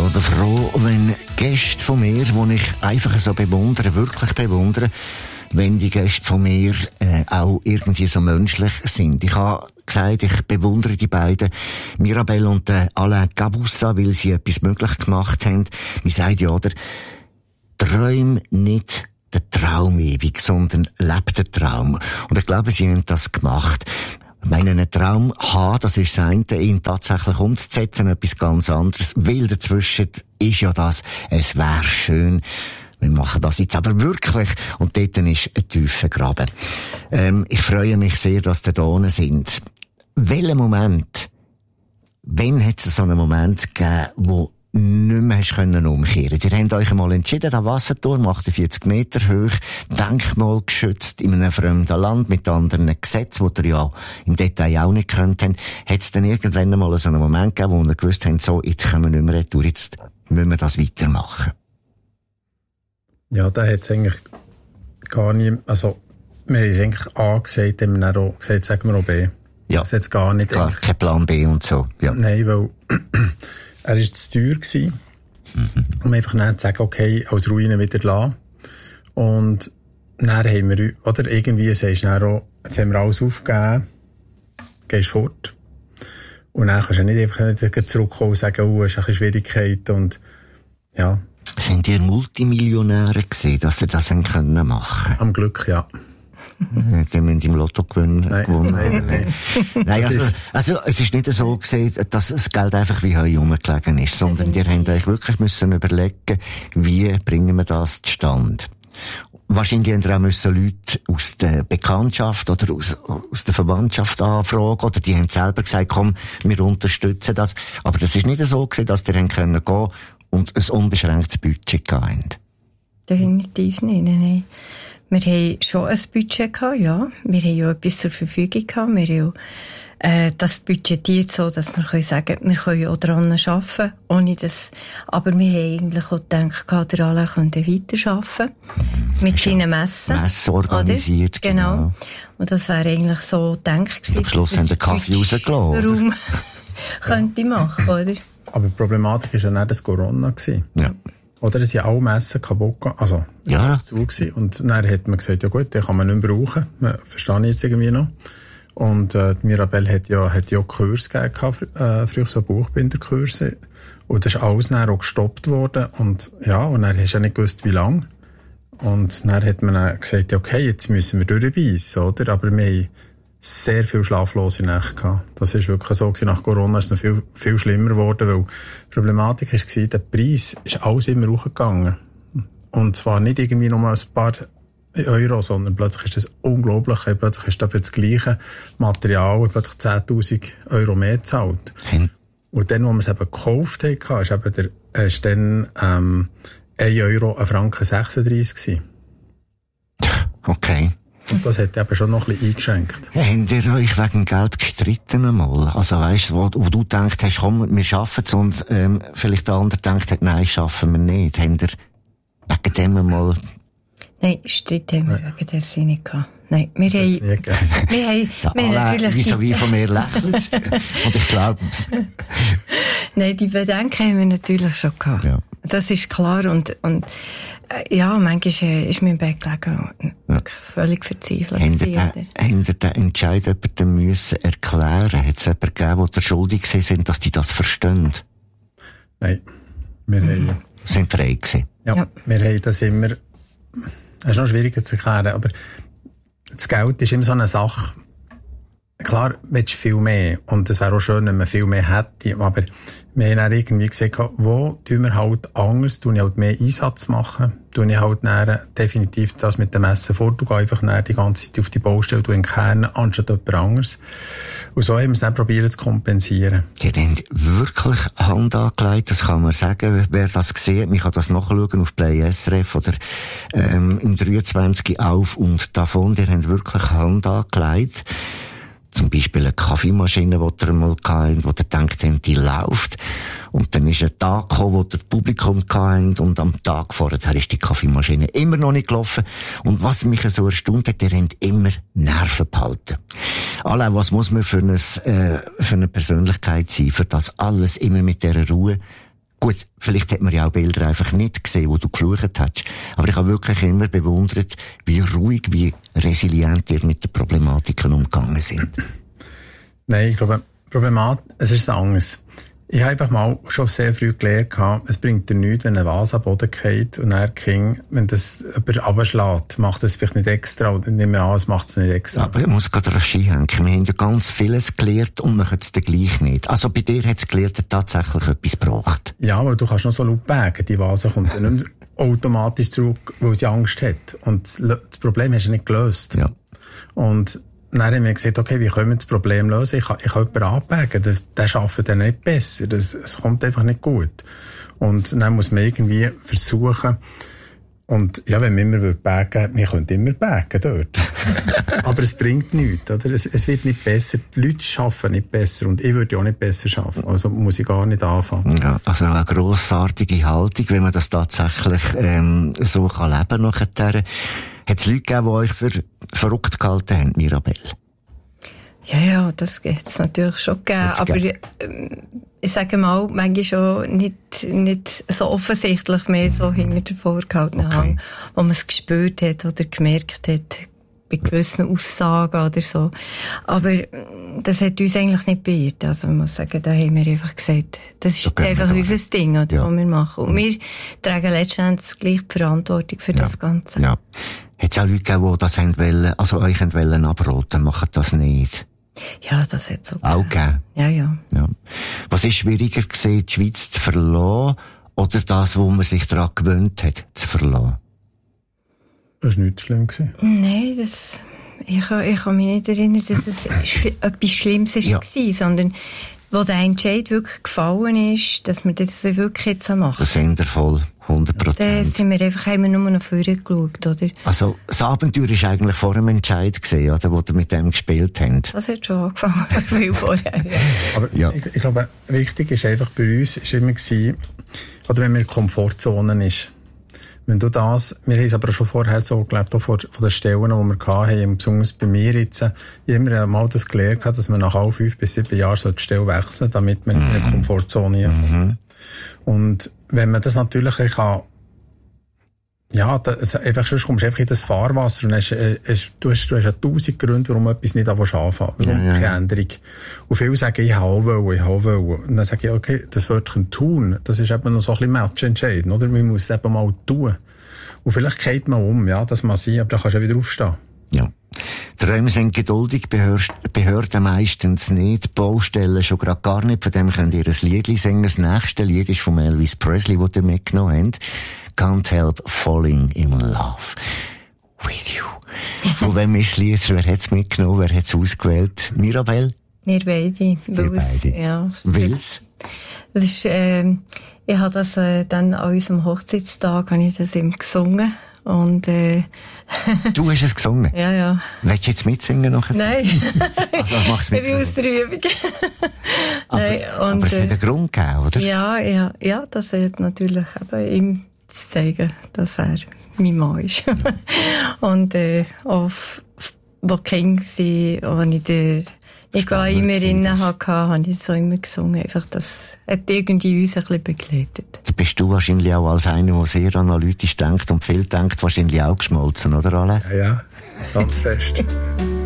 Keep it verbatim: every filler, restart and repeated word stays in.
aber froh, wenn Gäste von mir, die ich einfach so bewundere, wirklich bewundere, wenn die Gäste von mir äh, auch irgendwie so menschlich sind. Ich habe gesagt, ich bewundere die beiden, Mirabelle und äh, Alain Gabussa, weil sie etwas möglich gemacht haben. Wir sagen ja, oder, träum nicht den Traum ewig, sondern lebt den Traum. Und ich glaube, sie haben das gemacht. Ich meine, einen Traum haben, das ist das eine, ihn tatsächlich umzusetzen, etwas ganz anderes. Weil dazwischen ist ja das, es wäre schön. Wir machen das jetzt aber wirklich. Und dort ist ein tiefer Graben. Ähm, ich freue mich sehr, dass ihr da sind. Welchen Moment, wann hat es so einen Moment gegeben, wo nicht mehr hast können umkehren? Ihr habt euch einmal entschieden, der Wasserturm, achtundvierzig Meter hoch, denkmalgeschützt in einem fremden Land mit anderen Gesetzen, die ihr ja im Detail auch nicht könnt haben. Hat es dann irgendwann einmal so einen Moment gegeben, wo ihr gewusst habt, so, jetzt können wir nicht mehr retour, jetzt müssen wir das weitermachen? Ja, da hat es eigentlich gar nicht, also, wir haben es eigentlich A gesagt, haben wir dann auch gesagt, sagen wir auch B. Ja. Das hat es gar nicht. Klar, kein Plan B und so, ja. Nein, weil, er war zu teuer gewesen, mhm. um einfach dann zu sagen, okay, als Ruine wieder lassen. Und dann haben wir, oder irgendwie sagst du dann auch, jetzt haben wir alles aufgegeben, gehst fort. Und dann kannst du nicht einfach nicht zurückkommen und sagen, oh, es ist eine Schwierigkeit und, ja. Sind ihr Multimillionäre gewesen, dass ihr das machen können? Am Glück, ja. Die haben im Lotto gewonnen. Nein, gewonnen. nein, nein. Nein, also, also, es ist nicht so gewesen, dass das Geld einfach wie Heu rumgelegen ist, sondern ihr habt euch wirklich müssen überlegen, wie bringen wir das zustande. Wahrscheinlich haben auch müssen Leute aus der Bekanntschaft oder aus, aus der Verwandtschaft anfragen, oder die haben selber gesagt, komm, wir unterstützen das. Aber das ist nicht so gewesen, dass ihr gehen können gehen und ein unbeschränktes Budget hatten. Definitiv nicht, nein. Wir haben schon ein Budget gehabt, ja. Wir haben ja etwas zur Verfügung gehabt. Wir haben ja, äh, das budgetiert so, dass wir können sagen, wir können auch daran arbeiten, ohne das, aber wir haben eigentlich auch gedacht, der Alain könnte weiterarbeiten. Mit seinen Messen. Messen organisiert, oder? Genau. genau. Und das wäre eigentlich so gedacht gewesen. Am Schluss haben wir den Kaffee rausgelassen. Warum könnte ich machen, oder? Aber die Problematik war ja nicht das Corona gewesen. Ja. Oder es sind alle Messen kaputt gegangen. Also, ja. Das war zu. Und dann hat man gesagt, ja gut, den kann man nicht mehr brauchen. Man, verstehe ich jetzt irgendwie noch. Und, äh, die Mirabelle hat ja, hat ja Kurse gegeben, äh, früher so Buchbinderkurse. Und das ist alles dann auch gestoppt worden. Und, ja, und dann hast du ja nicht gewusst, wie lange. Und dann hat man dann gesagt, ja, okay, jetzt müssen wir durchbeissen, oder? Aber wir haben sehr viel schlaflose Nächte gehabt. Das ist wirklich so gewesen. Nach Corona ist es noch viel, viel schlimmer geworden, weil die Problematik war, der Preis ist alles immer hochgegangen. Und zwar nicht irgendwie nur ein paar Euro, sondern plötzlich ist das unglaublich. Plötzlich ist dafür das gleiche Material plötzlich zehntausend Euro mehr gezahlt. Hm. Und dann, wo wir es eben gekauft haben, ist eben der, ist dann, ähm, ein Euro, ein Franken sechsunddreissig gewesen. Okay. Und das hat eben schon noch ein bisschen eingeschränkt. Habt ihr euch wegen Geld gestritten einmal? Also weisst, wo, wo du gedacht hast, komm, wir schaffen es, und ähm, vielleicht der andere gedacht hat, nein, schaffen wir nicht. Habt ihr wegen dem einmal... Nein, Streit haben wir wegen dessen nicht gehabt. Nein, wir haben... Wir haben, wir haben natürlich... Wie so wie von mir lächelt. Und ich glaube es. Nein, die Bedenken haben wir natürlich schon gehabt. Ja. Das ist klar. Und, und äh, ja, manchmal äh, ist mir im Bett gelegen und ja. völlig verzweifelt. Habt ihr den Entscheid jemandem müssen erklären? Hat es jemanden gegeben, der schuldig sind, dass die das verstehen? Nein. Wir mhm. haben... Sind frei gewesen? Ja, ja, wir haben das immer... Das ist noch schwieriger zu erklären, aber das Geld ist immer so eine Sache. Klar, willst du viel mehr. Und es wäre auch schön, wenn man viel mehr hätte. Aber wir haben dann irgendwie gesagt, wo tun wir halt anders, tun ich halt mehr Einsatz machen, tun ich halt dann definitiv das mit dem Messen vor, du gehst einfach dann die ganze Zeit auf die Baustelle, du in Kern, anstatt jemand anderes. Und so haben wir es dann probiert zu kompensieren. Die haben wirklich Hand angelegt, das kann man sagen, wer das sieht, man kann das nachschauen auf Play S R F oder ähm, im dreiundzwanzig auf und davon, die haben wirklich Hand angelegt. Zum Beispiel eine Kaffeemaschine, die ihr mal hatten, wo ihr denkt, die läuft. Und dann ist ein Tag gekommen, wo ihr das Publikum hattet, und am Tag vorher ist die Kaffeemaschine immer noch nicht gelaufen. Und was mich so erstaunt hat, ihr habt immer Nerven behalten. Allein, was muss man für, ein, äh, für eine Persönlichkeit sein, für das alles immer mit dieser Ruhe Gut, vielleicht hat man ja auch Bilder einfach nicht gesehen, wo du geflucht hast. Aber ich habe wirklich immer bewundert, wie ruhig, wie resilient ihr mit den Problematiken umgegangen sind. Nein, ich glaube, Problemat, es ist anders. Ich habe einfach mal schon sehr früh gelernt, es bringt dir nichts, wenn ein Vase am Boden geht und dann King, wenn das jemand runterschlägt, macht das vielleicht nicht extra oder nicht mehr an, es macht es nicht extra. Aber ich muss gerade rasch einhängen. Wir haben ja ganz vieles gelernt und machen es dann gleich nicht. Also bei dir hat es gelernt tatsächlich etwas gebracht. Ja, aber du kannst noch so laut bägen. Die Vase kommt dann nicht mehr automatisch zurück, weil sie Angst hat. Und das Problem hast du nicht gelöst. Ja. Und dann haben wir gesagt, okay, wie können wir das Problem lösen? Ich kann, ich kann jemanden anprägen, das, der arbeitet dann nicht besser, das, es kommt einfach nicht gut. Und dann muss man irgendwie versuchen, und ja, wenn man immer backen, wir können immer backen dort. Aber es bringt nichts, oder? Es, es wird nicht besser, die Leute arbeiten nicht besser und ich würde auch nicht besser arbeiten, also muss ich gar nicht anfangen. Ja, also eine grossartige Haltung, wenn man das tatsächlich ähm, so kann leben nachher. Hat es Leute gegeben, die euch für verrückt gehalten haben, Mirabel? Ja, ja, das hat es natürlich schon gegeben. Aber äh, ich sage mal, manchmal schon nicht, nicht so offensichtlich mehr so hinter der vorgehaltenen Okay. Hang, wo man es gespürt hat oder gemerkt hat, bei gewissen Aussagen oder so. Aber äh, das hat uns eigentlich nicht beirrt. Also man muss sagen, da haben wir einfach gesagt, das ist Da gehen wir einfach durch. unser Ding, oder, Ja. was wir machen. Und wir tragen letztendlich gleich die Verantwortung für Ja. das Ganze. Ja. Hat es auch Leute gegeben, die das haben wollen, also euch haben wollen abraten, machen das nicht? Ja, das hat so Auch gegeben? Ja, ja. Ja. Was ist schwieriger gewesen, die Schweiz zu verlassen oder das, wo man sich daran gewöhnt hat, zu verlassen? Das war nicht schlimm gewesen. Nein, das, ich, kann- ich kann mich nicht erinnern, dass es sch- etwas Schlimmes Ja. war, sondern wo der Entscheid wirklich gefallen ist, dass wir das wirklich jetzt machen. Das sind voll, hundert Da Prozent. sind wir einfach, haben wir nur noch vorher geschaut, oder? Also, das Abenteuer war eigentlich vor dem Entscheid gewesen, oder, wo ihr mit dem gespielt habt. Das hat schon angefangen, viel vorher. Ja. Aber Ja. ich, ich glaube, wichtig ist einfach bei uns, ist immer gewesen, oder wenn man in Komfortzonen ist. Wenn du das, wir haben es aber schon vorher so gelebt, auch von, von den Stellen, die wir hatten, und besonders bei mir jetzt, ich habe immer mal das gelernt, dass man nach alle fünf bis sieben Jahren so die Stelle wechseln, damit man in eine Komfortzone kommt. Und wenn man das natürlich kann, ja, das, einfach, sonst kommst du einfach in das Fahrwasser und hast, äh, hast, du hast, du hast ja tausend Gründe, warum etwas nicht anfangen will, warum Ja, ja. keine Änderung. Und viele sagen, ich habe auch wollen, ich habe auch wollen. Und dann sage ich, okay, das Wörtchen tun, das ist eben noch so ein bisschen matchentscheidend, oder? Man muss es eben mal tun. Und vielleicht geht man um, ja, das mag sein, aber dann kannst du ja wieder aufstehen. Ja. Träume sind geduldig, Behörden, Behörden meistens nicht, Baustellen schon gerade gar nicht, von dem könnt ihr ein Liedli singen. Das nächste Lied ist von Elvis Presley, das ihr mitgenommen habt. Can't help falling in love with you. Von wem ist das Lied? Wer hat es mitgenommen? Wer hat es ausgewählt? Mirabel? Wir beide. Wir weil's- beide. Ja. Wills? Das ist, ähm, ich habe das äh, dann an unserem Hochzeitstag, habe ich das ihm gesungen. Und, äh, Du hast es gesungen? ja, ja. Willst du jetzt mitsingen noch? Nein. Also, mach's Ich mit. bin aus der Übung. Aber, Nein, aber und, es hat äh, einen Grund gegeben, oder? Ja, ja, ja, das hat natürlich eben ihm zu zeigen, dass er mein Mann ist. Und, äh, auf, wo King sie, als ich den Nikolai Spannend immer gewesen innen ist. hatte, habe ich so immer gesungen. Einfach, das hat irgendwie uns ein bisschen begleitet. Da bist du wahrscheinlich auch als einer, der sehr analytisch denkt und viel denkt, wahrscheinlich auch geschmolzen, oder, Ale? Ja, ja, ganz fest.